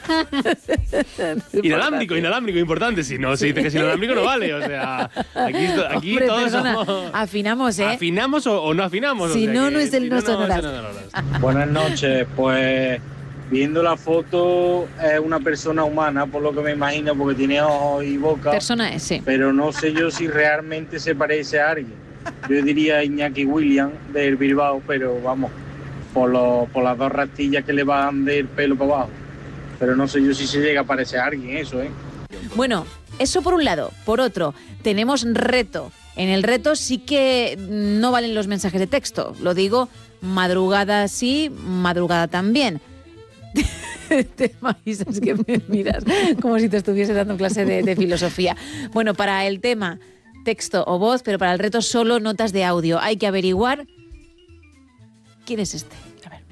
Inalámbrico, importante. Si no se dice que es inalámbrico, no vale. O sea, aquí Hombre, todos perdona, somos... afinamos, ¿eh? ¿Afinamos o no afinamos? Si o sea, no, no es del no sonoras. Buenas noches, pues viendo la foto es una persona humana, por lo que me imagino, porque tiene ojos y boca. Persona es, sí. Pero no sé yo si realmente se parece a alguien. Yo diría Iñaki Williams del Bilbao, pero vamos, por las dos rastillas que le van del pelo para abajo. Pero no sé yo si se llega a parecer a alguien eso, ¿eh? Bueno, eso por un lado. Por otro, tenemos reto. En el reto sí que no valen los mensajes de texto. Lo digo, madrugada sí, madrugada también. Te imaginas que me miras como si te estuviese dando clase de filosofía. Bueno, para el tema texto o voz, pero para el reto solo notas de audio. Hay que averiguar quién es este. A ver.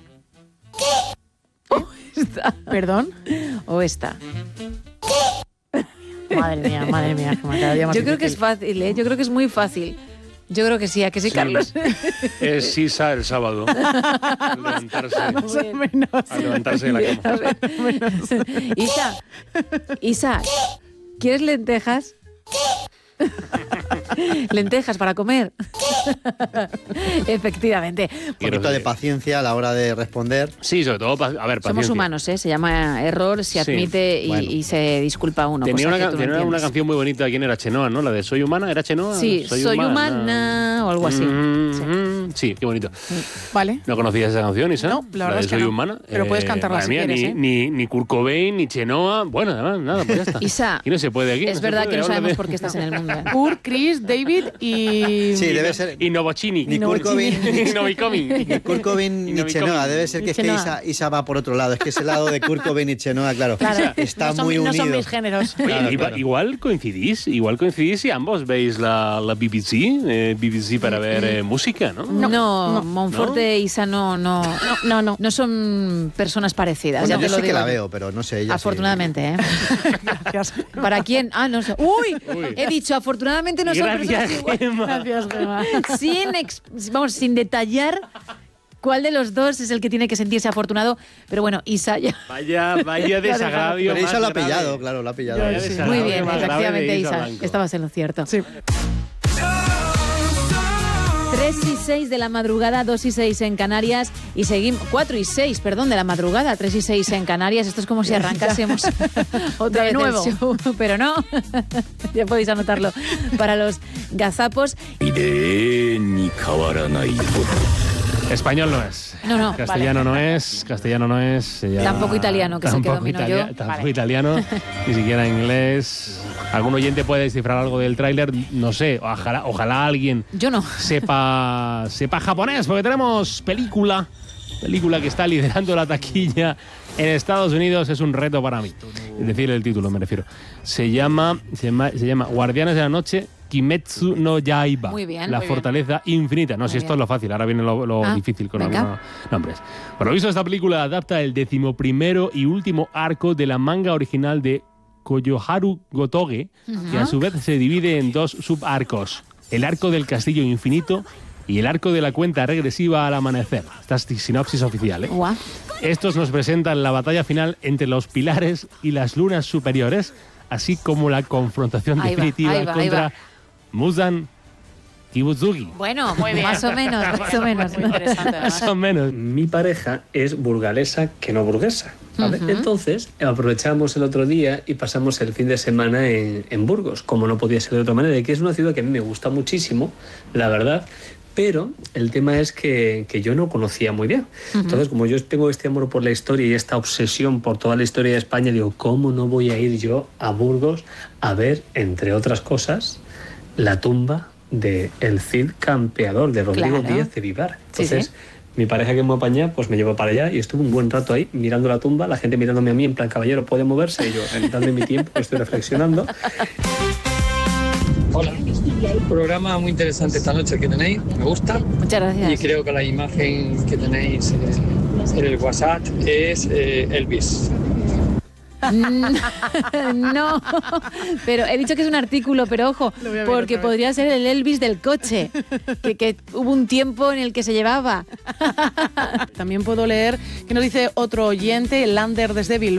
O esta. ¿Perdón? O esta. Madre mía, cada día más Yo creo que es difícil. fácil, ¿eh? Yo creo que es muy fácil. Yo creo que sí, ¿a que sí, Carlos? Es Isa el sábado. Más o menos. A levantarse de la cama. A ver. Isa, ¿quieres lentejas? Lentejas para comer. Efectivamente. Un poquito de paciencia a la hora de responder. Sí, sobre todo, a ver, paciencia. Somos humanos, ¿eh? Se llama error, se Sí. admite y, Bueno. y se disculpa uno. Tenía cosa una, que tú no tenía una entiendes. canción muy bonita. ¿Quién era? Chenoa, ¿no? La de Soy Humana. ¿Era Chenoa? Sí, soy humana o algo así. Sí, qué bonito. Vale. ¿No conocías esa canción, Isa? No, la verdad de es que Soy no. Humana. Pero puedes cantarla madre si mía, quieres, ni Kurt Cobain, ni Chenoa. Bueno, además, nada, pues ya está. Isa, Aquí no se puede aquí. es se verdad puede, que no habla sabemos de- por qué estás en el mundo. ¿eh? Kurt, Chris, David y... Sí, debe ser. Y Novocini. Ni Kurt Cobain, Ni Novicomi. ni Kurt Cobain ni Chenoa. Debe ser que es que Isa va por otro lado. Es que ese lado de Kurt Cobain y Chenoa, claro, está no son, muy no unido. son mis géneros. Oye, Claro, claro. igual coincidís y ambos veis la BBC para ver música, ¿no? No, Monforte e Isa no son personas parecidas. Bueno, ya te yo lo sí que digo la yo. veo, pero no sé ella. Afortunadamente, ¿eh? Gracias. ¿Para quién? Ah, no sé. ¡Uy! He dicho, afortunadamente no son Gracias, personas iguales. Gemma. Gracias, Gemma. Sin detallar cuál de los dos es el que tiene que sentirse afortunado. Pero bueno, Isa ya... Vaya desagravio. Pero Isa más lo ha grave. pillado, claro, lo ha pillado. Vaya Sí. desagravio Muy bien, más grave efectivamente, de Isa. Blanco. Estabas en lo cierto. Sí. 3 y 6 de la madrugada, 2 y 6 en Canarias y seguimos 4 y 6, perdón, de la madrugada, 3 y 6 en Canarias. Esto es como si arrancásemos otra De vez nuevo. el show, pero no. Ya podéis anotarlo para los gazapos. Español no es. No, Castellano no es. Tampoco italiano, que es el que tampoco domino yo. Tampoco Vale. italiano, ni siquiera inglés. ¿Algún oyente puede descifrar algo del tráiler? No sé, ojalá alguien Yo no. sepa japonés, porque tenemos película que está liderando la taquilla en Estados Unidos. Es un reto para mí. Es decir, el título me refiero. Se llama Guardianes de la Noche, Kimetsu no Yaiba. Muy bien, la muy fortaleza infinita. No, si esto bien. es lo fácil, ahora viene lo difícil con venga. algunos nombres. Por lo visto, esta película adapta el 11º y último arco de la manga original de Koyoharu Gotoge, que a su vez se divide en dos subarcos: el arco del castillo infinito y el arco de la cuenta regresiva al amanecer. Esta es sinopsis oficial, ¿eh? Guau. Estos nos presentan la batalla final entre los pilares y las lunas superiores, así como la confrontación Ahí va, definitiva ahí va. contra Muzan Kibutsugi. Bueno, Muy bien. más o menos. Muy interesante, Más además. o menos. Mi pareja es burgalesa que no burguesa, ¿vale? Entonces aprovechamos el otro día y pasamos el fin de semana en Burgos, como no podía ser de otra manera, y que es una ciudad que a mí me gusta muchísimo, la verdad, pero el tema es que yo no conocía muy bien. Entonces, como yo tengo este amor por la historia y esta obsesión por toda la historia de España, digo, ¿cómo no voy a ir yo a Burgos a ver, entre otras cosas, la tumba de el Cid Campeador, de Rodrigo Claro. Díaz de Vivar? Sí, Entonces, sí. mi pareja que me apaña, pues me llevó para allá y estuve un buen rato ahí mirando la tumba, la gente mirándome a mí en plan, caballero, ¿puede moverse? Y yo, dando mi tiempo, estoy reflexionando. Hola, programa muy interesante esta noche que tenéis, me gusta Muchas y gracias. creo que la imagen que tenéis en el WhatsApp es Elvis. No, pero he dicho que es un artículo, pero ojo, Lo voy a ver porque otra vez. podría ser el Elvis del coche, que hubo un tiempo en el que se llevaba. También puedo leer que nos dice otro oyente, el Lander desde Bilbao.